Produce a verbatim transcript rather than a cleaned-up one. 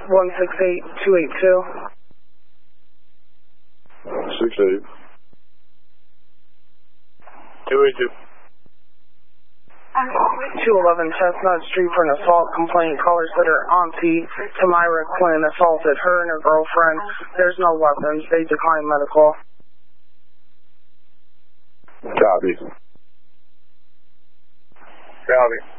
one six eight, two eight two. six eight. two eight two. two eleven Chestnut Street for an assault complaint. Callers that are auntie Tamira Quinn assaulted her and her girlfriend. There's no weapons. They decline medical. Copy. Copy.